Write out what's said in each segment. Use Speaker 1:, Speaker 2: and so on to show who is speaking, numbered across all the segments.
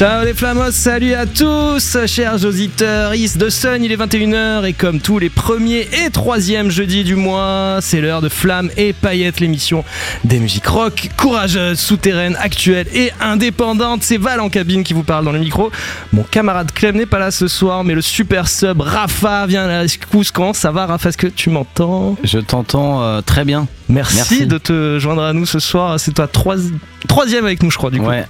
Speaker 1: Ciao les flamos, salut à tous, chers auditeurs, Is the Sun, il est 21h et comme tous les premiers et troisièmes jeudis du mois, c'est l'heure de Flammes et Paillettes, l'émission des musiques rock, courageuses, souterraines, actuelles et indépendantes. C'est Val en cabine qui vous parle dans le micro. Mon camarade Clem n'est pas là ce soir, mais le super sub Rafa vient à la rescousse. Comment ça va Rafa, est-ce que tu m'entends ?
Speaker 2: Je t'entends très bien.
Speaker 1: Merci de te joindre à nous ce soir, c'est toi troisième avec nous je crois du coup.
Speaker 2: Ouais.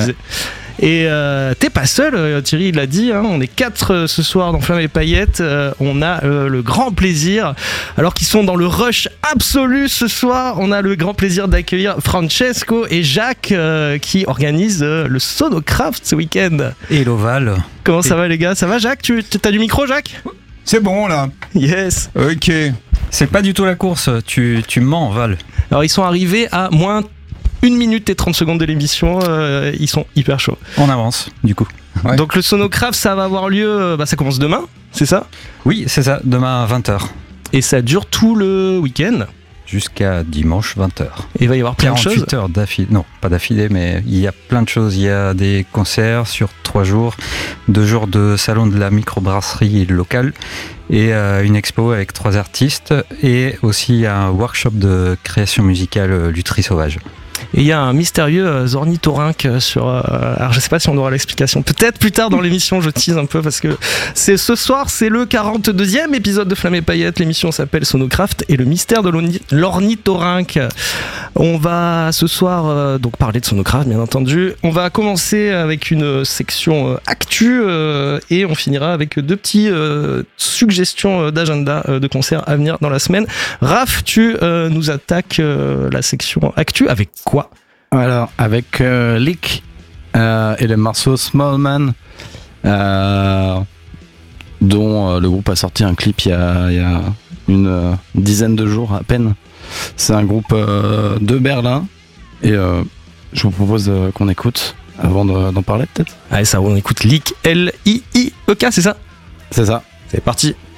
Speaker 1: Et t'es pas seul, Thierry il l'a dit, hein, on est 4 ce soir dans Flammes et Paillettes, on a le grand plaisir, alors qu'ils sont dans le rush absolu ce soir, on a le grand plaisir d'accueillir Francesco et Jacques qui organisent le Sonocraft ce week-end.
Speaker 3: Hello Val.
Speaker 1: Comment ça va les gars ? Ça va Jacques ? T'as du micro Jacques ?
Speaker 4: C'est bon là.
Speaker 1: Yes.
Speaker 4: Ok.
Speaker 3: C'est pas du tout la course, tu mens Val.
Speaker 1: Alors ils sont arrivés à moins 1 minute et 30 secondes de l'émission, ils sont hyper chauds.
Speaker 3: On avance du coup.
Speaker 4: Ouais.
Speaker 1: Donc le Sonocraft ça va avoir lieu, ça commence demain, c'est ça ?
Speaker 3: Oui c'est ça, demain à 20h.
Speaker 1: Et ça dure tout le week-end.
Speaker 3: Jusqu'à dimanche 20h.
Speaker 1: Et il va y avoir plein de choses.
Speaker 3: 48 heures d'affilée, non pas d'affilée mais il y a plein de choses. Il y a des concerts sur 3 jours, 2 jours de salon de la microbrasserie locale et une expo avec 3 artistes et aussi un workshop de création musicale lutherie sauvage.
Speaker 1: Et il y a un mystérieux ornithorynque sur... alors je sais pas si on aura l'explication. Peut-être plus tard dans l'émission, je tease un peu parce que ce soir, c'est le 42e épisode de Flammes et Paillettes. L'émission s'appelle Sonocraft et le mystère de l'ornithorynque. On va ce soir donc parler de Sonocraft, bien entendu. On va commencer avec une section actu et on finira avec 2 petites suggestions d'agenda de concerts à venir dans la semaine. Raph, tu nous attaques la section actu avec quoi ?
Speaker 2: Alors, avec Leak et le morceau Small Man, dont le groupe a sorti un clip il y a une dizaine de jours à peine. C'est un groupe de Berlin et je vous propose qu'on écoute avant d'en parler peut-être.
Speaker 1: Allez, ça, on écoute Leak, L-I-I-E-K, c'est ça ?
Speaker 2: C'est ça.
Speaker 1: C'est parti.